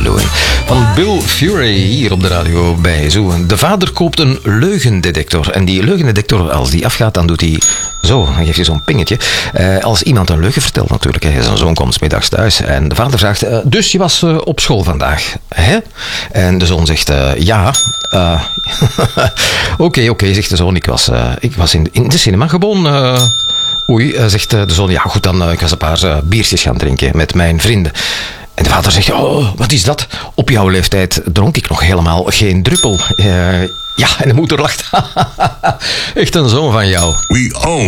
Alone. Van Bill Fury hier op de radio bij Zo. De vader koopt een leugendetector. En die leugendetector, als die afgaat, dan doet hij zo. Dan geeft hij zo'n pingetje. Als iemand een leugen vertelt natuurlijk. Zijn zoon komt 's middags thuis. En de vader vraagt, dus je was op school vandaag, hè? En de zoon zegt, ja. Oké, zegt de zoon. Ik was in de cinema gewoon... Oei, zegt de zoon, ja goed, dan ik was een paar biertjes gaan drinken met mijn vrienden. En de vader zegt, oh, wat is dat? Op jouw leeftijd dronk ik nog helemaal geen druppel. Ja, en de moeder lacht. Echt een zoon van jou. We own